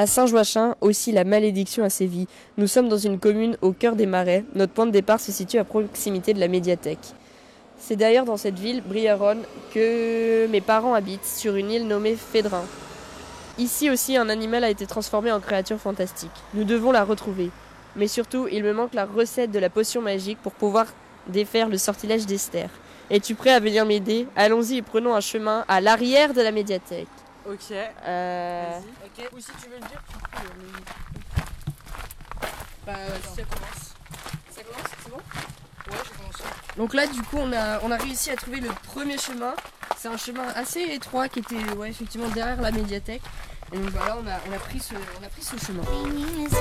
À Saint-Joachim, aussi la malédiction a sévi. Nous sommes dans une commune au cœur des marais. Notre point de départ se situe à proximité de la médiathèque. C'est d'ailleurs dans cette ville, Briaronne, que mes parents habitent, sur une île nommée Fédrin. Ici aussi, un animal a été transformé en créature fantastique. Nous devons la retrouver. Mais surtout, il me manque la recette de la potion magique pour pouvoir défaire le sortilège d'Esther. Es-tu prêt à venir m'aider? Allons-y et prenons un chemin à l'arrière de la médiathèque. Ok. Vas-y. Ok. Ou si tu veux le dire, tu peux. Bah, si ça commence. Ça commence, c'est bon? Ouais, j'ai commencé. Donc là, du coup, on a réussi à trouver le premier chemin. C'est un chemin assez étroit qui était effectivement derrière la médiathèque. Et donc voilà, on a pris ce chemin.